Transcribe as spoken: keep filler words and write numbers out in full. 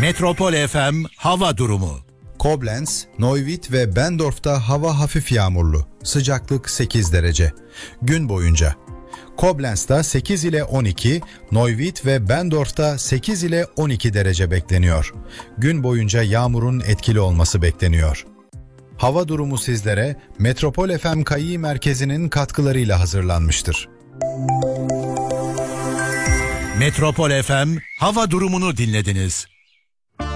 Metropol F M hava durumu. Koblenz, Neuwied ve Bendorf'ta hava hafif yağmurlu. Sıcaklık sekiz derece. Gün boyunca. Koblenz'da sekiz ile on iki, Neuwied ve Bendorf'ta sekiz ile on iki derece bekleniyor. Gün boyunca yağmurun etkili olması bekleniyor. Hava durumu sizlere Metropol F M Kayı Merkezi'nin katkılarıyla hazırlanmıştır. Metropol F M hava durumunu dinlediniz.